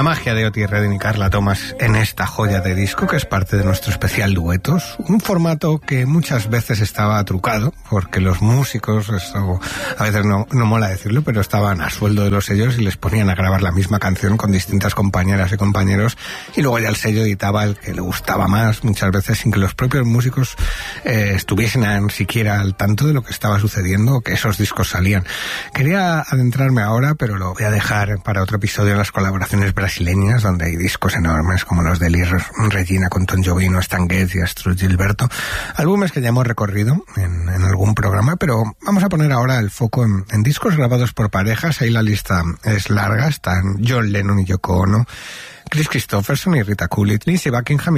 La magia de Otis Redding y Carla Thomas en esta joya de disco que es parte de nuestro especial Duetos, un formato que muchas veces estaba trucado porque los músicos, eso a veces no mola decirlo, pero estaban a sueldo de los sellos y les ponían a grabar la misma canción con distintas compañeras y compañeros y luego ya el sello editaba el que le gustaba más, muchas veces sin que los propios músicos estuviesen siquiera al tanto de lo que estaba sucediendo o que esos discos salían. Quería adentrarme ahora, pero lo voy a dejar para otro episodio en las colaboraciones brasileñas, donde hay discos enormes como los de Elis Regina con Tom Jobim, Stan Getz y Astrud Gilberto, álbumes que ya hemos recorrido en algún programa, pero vamos a poner ahora el foco en discos grabados por parejas. Ahí la lista es larga, están John Lennon y Yoko Ono, Chris Christopherson y Rita Coolidge, Lindsey Buckingham